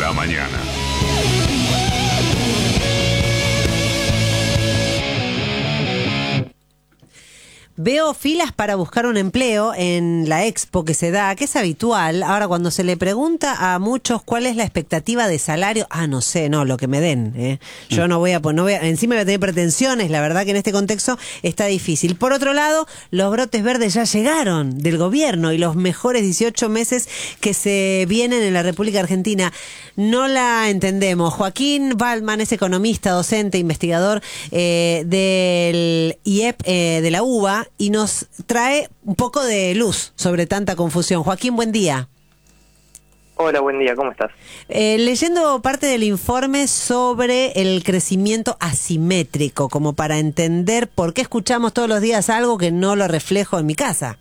la mañana. Veo filas para buscar un empleo en la expo que se da, que es habitual. Ahora, cuando se le pregunta a muchos cuál es la expectativa de salario, no sé, lo que me den. Yo no voy a, encima voy a tener pretensiones, la verdad que en este contexto está difícil. Por otro lado, los brotes verdes ya llegaron del gobierno y los mejores 18 meses que se vienen en la República Argentina no la entendemos. Joaquín Waldman es economista, docente, investigador del IEP de la UBA, y nos trae un poco de luz sobre tanta confusión. Joaquín, buen día. Hola, buen día, ¿cómo estás? Leyendo parte del informe sobre el crecimiento asimétrico, como para entender por qué escuchamos todos los días algo que no lo reflejo en mi casa.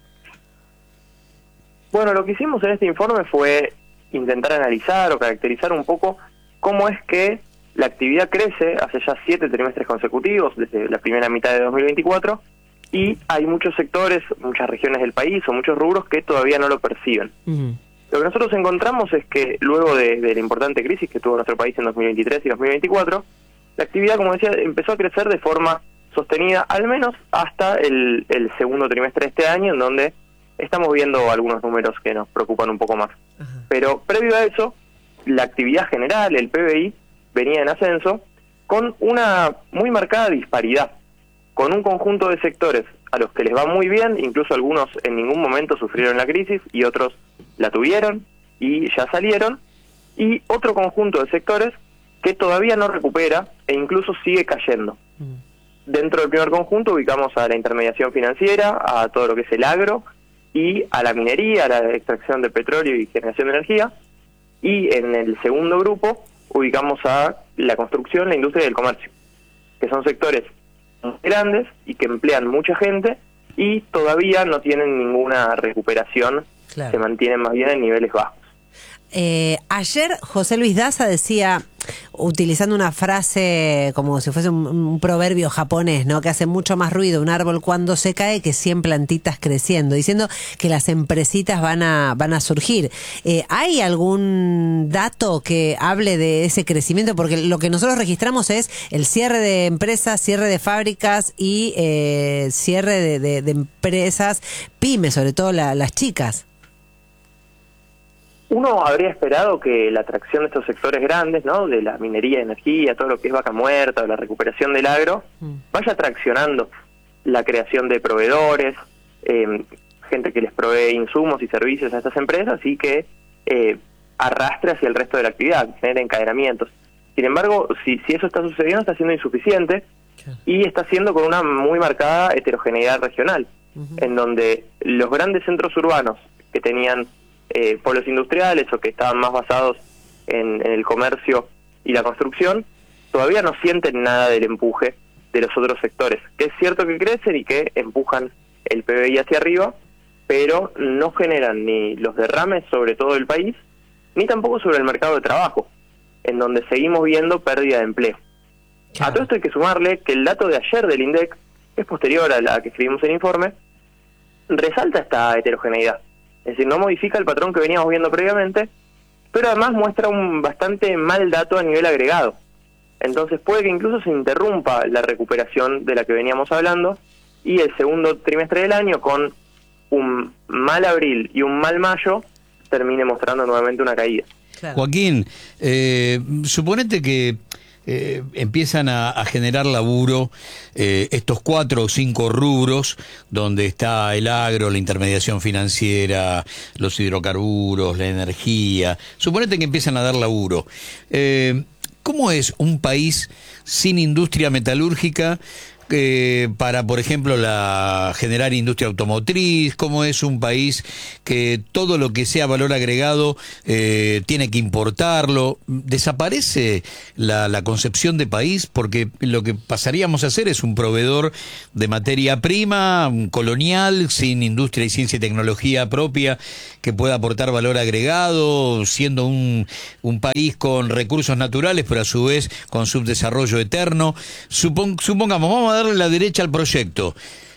Bueno, lo que hicimos en este informe fue intentar analizar o caracterizar un poco cómo es que la actividad crece hace ya 7 trimestres consecutivos, desde la primera mitad de 2024, y hay muchos sectores, muchas regiones del país o muchos rubros que todavía no lo perciben. Lo que nosotros encontramos es que luego de la importante crisis que tuvo nuestro país en 2023 y 2024, la actividad, como decía, empezó a crecer de forma sostenida, al menos hasta el segundo trimestre de este año, en donde estamos viendo algunos números que nos preocupan un poco más. Pero previo a eso, la actividad general, el PBI, venía en ascenso con una muy marcada disparidad, con un conjunto de sectores a los que les va muy bien, incluso algunos en ningún momento sufrieron la crisis y otros la tuvieron y ya salieron, y otro conjunto de sectores que todavía no recupera e incluso sigue cayendo. Dentro del primer conjunto ubicamos a la intermediación financiera, a todo lo que es el agro y a la minería, a la extracción de petróleo y generación de energía, y en el segundo grupo ubicamos a la construcción, la industria y el comercio, que son sectores muy grandes y que emplean mucha gente y todavía no tienen ninguna recuperación, se mantienen más bien en niveles bajos. Ayer José Luis Daza decía, utilizando una frase como si fuese un proverbio japonés, ¿no?, que hace mucho más ruido un árbol cuando se cae que 100 plantitas creciendo, diciendo que las empresitas van a surgir. ¿Hay algún dato que hable de ese crecimiento? Porque lo que nosotros registramos es el cierre de empresas, cierre de fábricas y cierre de empresas pymes, sobre todo las chicas. Uno habría esperado que la atracción de estos sectores grandes, ¿no?, de la minería, energía, todo lo que es vaca muerta, o la recuperación del agro, vaya traccionando la creación de proveedores, gente que les provee insumos y servicios a estas empresas y que arrastre hacia el resto de la actividad, genere encadenamientos. Sin embargo, si eso está sucediendo, está siendo insuficiente y está siendo con una muy marcada heterogeneidad regional, en donde los grandes centros urbanos que tenían polos industriales o que estaban más basados en el comercio y la construcción, todavía no sienten nada del empuje de los otros sectores, que es cierto que crecen y que empujan el PBI hacia arriba, pero no generan ni los derrames sobre todo el país, ni tampoco sobre el mercado de trabajo, en donde seguimos viendo pérdida de empleo. A todo esto hay que sumarle que el dato de ayer del INDEC, que es posterior a la que escribimos en el informe, resalta esta heterogeneidad. Es decir, no modifica el patrón que veníamos viendo previamente, pero además muestra un bastante mal dato a nivel agregado. Entonces puede que incluso se interrumpa la recuperación de la que veníamos hablando y el segundo trimestre del año, con un mal abril y un mal mayo, termine mostrando nuevamente una caída. Joaquín, suponete que empiezan a generar laburo estos 4 o 5 rubros donde está el agro, la intermediación financiera, los hidrocarburos, la energía. Suponete que empiezan a dar laburo. ¿Cómo es un país sin industria metalúrgica para, por ejemplo, generar industria automotriz? ¿Cómo es un país que todo lo que sea valor agregado tiene que importarlo? ¿Desaparece la concepción de país? Porque lo que pasaríamos a hacer es un proveedor de materia prima, un colonial, sin industria y ciencia y tecnología propia que pueda aportar valor agregado, siendo un país con recursos naturales, pero a su vez con subdesarrollo eterno. Supongamos, vamos a darle la derecha al proyecto.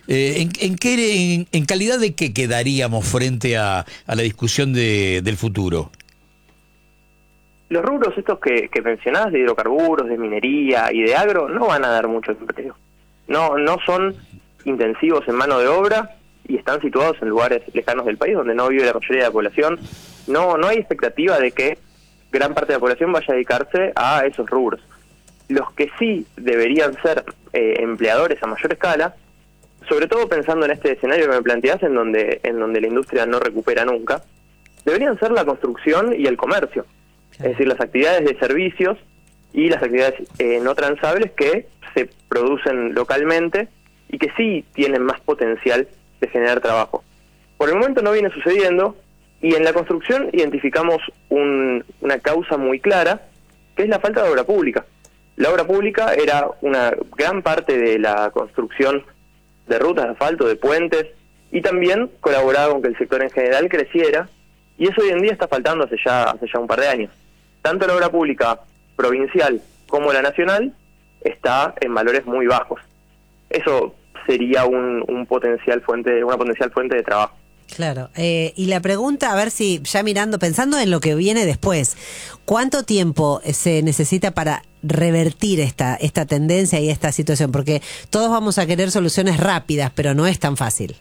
¿En calidad de qué quedaríamos frente a la discusión del futuro? los rubros estos que mencionás, de hidrocarburos, de minería y de agro, no van a dar mucho empleo. No son intensivos en mano de obra y están situados en lugares lejanos del país donde no vive la mayoría de la población. No hay expectativa de que gran parte de la población vaya a dedicarse a esos rubros. Los que sí deberían ser empleadores a mayor escala, sobre todo pensando en este escenario que me planteás, en donde la industria no recupera nunca, deberían ser la construcción y el comercio. Es decir, las actividades de servicios y las actividades no transables que se producen localmente y que sí tienen más potencial de generar trabajo. Por el momento no viene sucediendo, y en la construcción identificamos una causa muy clara, que es la falta de obra pública. La obra pública era una gran parte de la construcción de rutas de asfalto, de puentes, y también colaboraba con que el sector en general creciera, y eso hoy en día está faltando hace ya un par de años. Tanto la obra pública provincial como la nacional está en valores muy bajos. Eso sería una potencial fuente de trabajo. Claro, y la pregunta, a ver si ya pensando en lo que viene después, ¿cuánto tiempo se necesita para revertir esta tendencia y esta situación? Porque todos vamos a querer soluciones rápidas, pero no es tan fácil.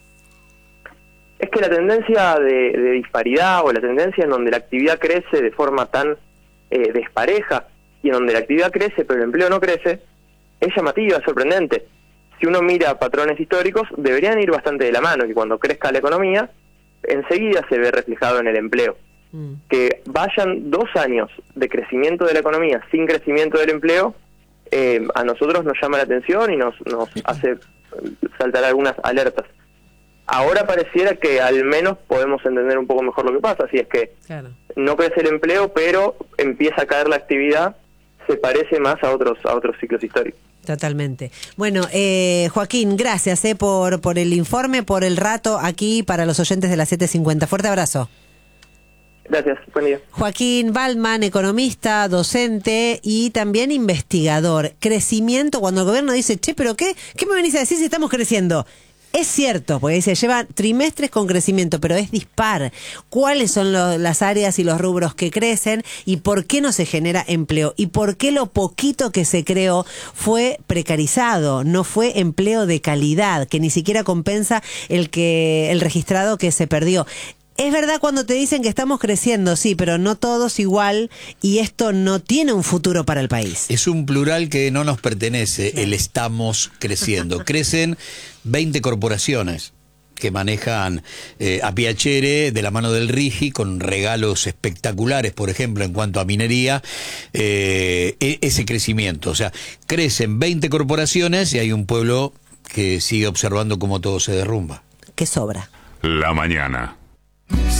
Es que la tendencia de disparidad, o la tendencia en donde la actividad crece de forma tan despareja, y en donde la actividad crece pero el empleo no crece, es llamativa, es sorprendente. Si uno mira patrones históricos, deberían ir bastante de la mano, que cuando crezca la economía, enseguida se ve reflejado en el empleo. Que vayan 2 años de crecimiento de la economía sin crecimiento del empleo, a nosotros nos llama la atención y nos hace saltar algunas alertas. Ahora pareciera que al menos podemos entender un poco mejor lo que pasa, si es que no crece el empleo, pero empieza a caer la actividad, se parece más a otros ciclos históricos. Totalmente. Bueno, Joaquín, gracias por el informe, por el rato aquí para los oyentes de las 7:50. Fuerte abrazo. Gracias, buen día. Joaquín Waldman, economista, docente y también investigador. Crecimiento, cuando el gobierno dice, pero ¿qué me venís a decir si estamos creciendo? Es cierto, porque dice, lleva trimestres con crecimiento, pero es dispar. ¿Cuáles son las áreas y los rubros que crecen y por qué no se genera empleo? ¿Y por qué lo poquito que se creó fue precarizado? No fue empleo de calidad, que ni siquiera compensa el registrado que se perdió. Es verdad cuando te dicen que estamos creciendo, sí, pero no todos igual, y esto no tiene un futuro para el país. Es un plural que no nos pertenece, el estamos creciendo. Crecen 20 corporaciones que manejan a Piacere de la mano del RIGI con regalos espectaculares, por ejemplo, en cuanto a minería, ese crecimiento. O sea, crecen 20 corporaciones y hay un pueblo que sigue observando cómo todo se derrumba. ¿Qué sobra? La mañana.